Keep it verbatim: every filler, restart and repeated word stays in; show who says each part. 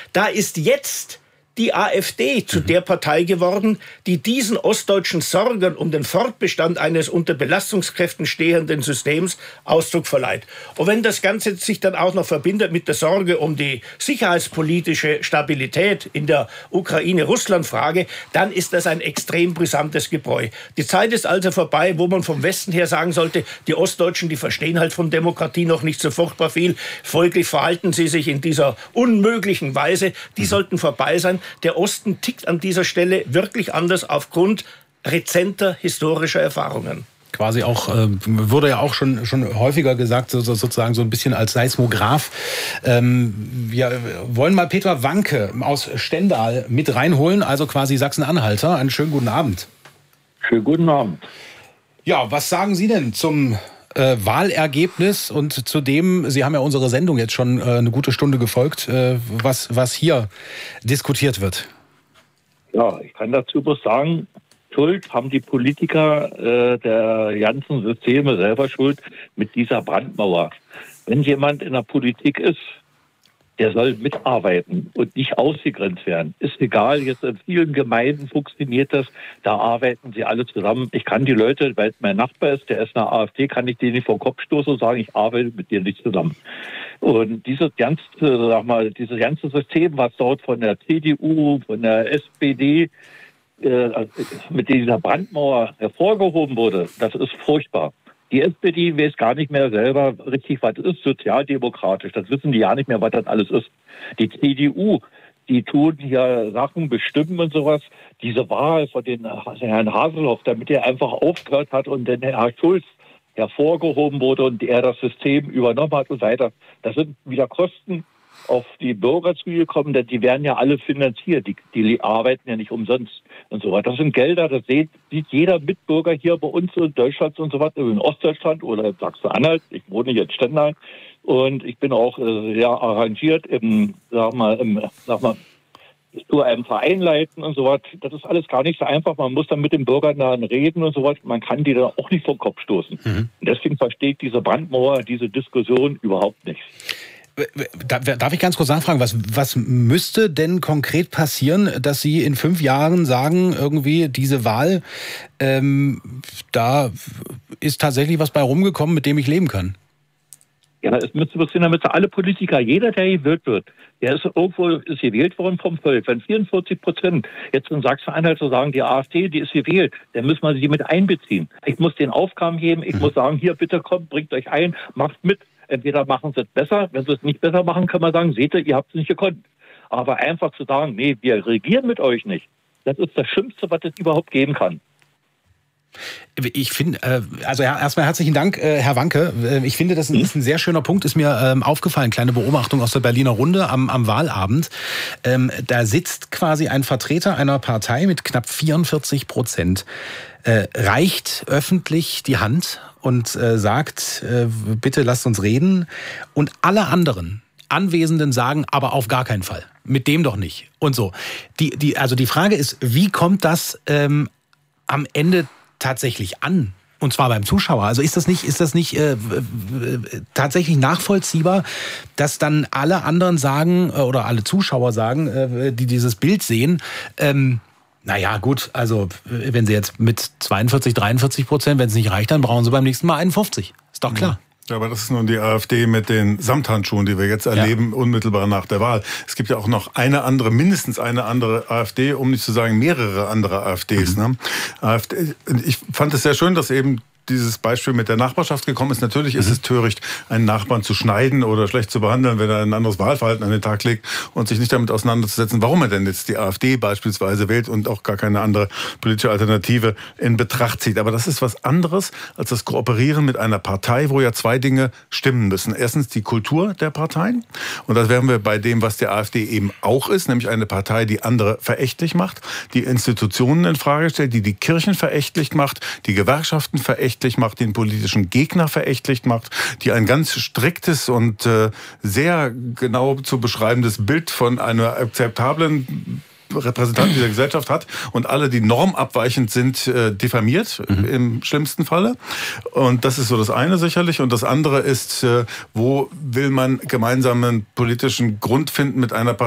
Speaker 1: Da ist jetzt die AfD zu der Partei geworden, die diesen ostdeutschen Sorgen um den Fortbestand eines unter Belastungskräften stehenden Systems Ausdruck verleiht. Und wenn das Ganze sich dann auch noch verbindet mit der Sorge um die sicherheitspolitische Stabilität in der Ukraine-Russland-Frage, dann ist das ein extrem brisantes Gebräu. Die Zeit ist also vorbei, wo man vom Westen her sagen sollte, die Ostdeutschen, die verstehen halt von Demokratie noch nicht so furchtbar viel, folglich verhalten sie sich in dieser unmöglichen Weise. Die sollten vorbei sein. Der Osten tickt an dieser Stelle wirklich anders aufgrund rezenter historischer Erfahrungen.
Speaker 2: Quasi auch, äh, wurde ja auch schon, schon häufiger gesagt, so, so, sozusagen so ein bisschen als Seismograph. Ähm, wir wollen mal Petra Wanke aus Stendal mit reinholen, also quasi Sachsen-Anhalter. Einen schönen guten Abend.
Speaker 3: Schönen guten Abend.
Speaker 2: Ja, was sagen Sie denn zum Äh, Wahlergebnis und zudem, Sie haben ja unsere Sendung jetzt schon äh, eine gute Stunde gefolgt, äh, was, was hier diskutiert wird?
Speaker 3: Ja, ich kann dazu bloß sagen, Schuld haben die Politiker äh, der ganzen Systeme selber Schuld mit dieser Brandmauer. Wenn jemand in der Politik ist, der soll mitarbeiten und nicht ausgegrenzt werden. Ist egal, jetzt in vielen Gemeinden funktioniert das, da arbeiten sie alle zusammen. Ich kann die Leute, weil mein Nachbar ist, der ist in der AfD, kann ich den nicht vor den Kopf stoßen und sagen, ich arbeite mit dir nicht zusammen. Und dieses ganze, sag mal, dieses ganze System, was dort von der C D U, von der S P D äh, mit dieser Brandmauer hervorgehoben wurde, das ist furchtbar. Die S P D weiß gar nicht mehr selber richtig, was ist sozialdemokratisch. Das wissen die ja nicht mehr, was das alles ist. Die C D U, die tun hier Sachen bestimmen und sowas. Diese Wahl von den Herrn Haseloff, damit er einfach aufgehört hat und dann Herr Schulz hervorgehoben wurde und er das System übernommen hat und weiter. Das sind wieder Kosten auf die Bürger zugekommen, denn die werden ja alle finanziert. Die, die arbeiten ja nicht umsonst und so weiter. Das sind Gelder, das sieht, sieht jeder Mitbürger hier bei uns in Deutschland und so weiter, in Ostdeutschland oder in Sachsen-Anhalt. Ich wohne hier in Stendal und ich bin auch äh, sehr arrangiert im, sag mal, im, sag mal, zu einem Verein leiten und so was. Das ist alles gar nicht so einfach. Man muss dann mit den Bürgern dann reden und so was. Man kann die dann auch nicht vom Kopf stoßen. Mhm. Und deswegen verstehe ich diese Brandmauer, diese Diskussion überhaupt nicht.
Speaker 2: Darf ich ganz kurz nachfragen, was, was müsste denn konkret passieren, dass Sie in fünf Jahren sagen, irgendwie diese Wahl, ähm, da ist tatsächlich was bei rumgekommen, mit dem ich leben kann?
Speaker 3: Ja, es müsste passieren, damit alle Politiker, jeder, der gewählt wird, der ist irgendwo ist gewählt worden vom Volk. Wenn vierundvierzig Prozent jetzt in Sachsen-Anhalt so sagen, die AfD, die ist gewählt, dann müssen wir sie mit einbeziehen. Ich muss den Aufgaben geben, ich mhm. muss sagen, hier bitte kommt, bringt euch ein, macht mit. Entweder machen sie es besser, wenn sie es nicht besser machen, kann man sagen, seht ihr, ihr habt es nicht gekonnt. Aber einfach zu sagen, nee, wir regieren mit euch nicht, das ist das Schlimmste, was es überhaupt geben kann.
Speaker 2: Ich finde, also erstmal herzlichen Dank, Herr Wanke. Ich finde, das ist ein sehr schöner Punkt, ist mir aufgefallen, kleine Beobachtung aus der Berliner Runde am, am Wahlabend. Da sitzt quasi ein Vertreter einer Partei mit knapp vierundvierzig Prozent, reicht öffentlich die Hand und sagt, bitte lasst uns reden. Und alle anderen Anwesenden sagen, aber auf gar keinen Fall. Mit dem doch nicht. Und so. Die, die, also die Frage ist, wie kommt das ähm, am Ende tatsächlich an? Und zwar beim Zuschauer. Also ist das nicht, ist das nicht äh, tatsächlich nachvollziehbar, dass dann alle anderen sagen, äh, oder alle Zuschauer sagen, äh, die dieses Bild sehen, ähm, naja, gut, also wenn sie jetzt mit zweiundvierzig, dreiundvierzig Prozent, wenn es nicht reicht, dann brauchen sie beim nächsten Mal einundfünfzig. Ist doch klar.
Speaker 4: Ja, aber das ist nun die AfD mit den Samthandschuhen, die wir jetzt erleben, ja. unmittelbar nach der Wahl. Es gibt ja auch noch eine andere, mindestens eine andere AfD, um nicht zu sagen mehrere andere AfDs. Mhm. Ne? AfD, ich fand es sehr schön, dass eben dieses Beispiel mit der Nachbarschaft gekommen ist. Natürlich ist es töricht, einen Nachbarn zu schneiden oder schlecht zu behandeln, wenn er ein anderes Wahlverhalten an den Tag legt und sich nicht damit auseinanderzusetzen, warum er denn jetzt die AfD beispielsweise wählt und auch gar keine andere politische Alternative in Betracht zieht. Aber das ist was anderes als das Kooperieren mit einer Partei, wo ja zwei Dinge stimmen müssen. Erstens die Kultur der Parteien. Und das wären wir bei dem, was die AfD eben auch ist, nämlich eine Partei, die andere verächtlich macht, die Institutionen in Frage stellt, die die Kirchen verächtlich macht, die Gewerkschaften verächtlich macht, den politischen Gegner verächtlich macht, die ein ganz striktes und äh, sehr genau zu beschreibendes Bild von einer akzeptablen Repräsentanten dieser Gesellschaft hat und alle, die normabweichend sind, äh, diffamiert, mhm. im schlimmsten Falle. Und das ist so das eine sicherlich. Und das andere ist, äh, wo will man gemeinsamen politischen Grund finden mit einer Partei,